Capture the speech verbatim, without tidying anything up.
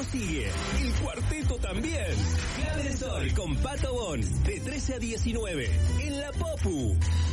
trío sigue, el cuarteto también. Clave de Sol con Pato Bon, de trece a diecinueve, en La Popu.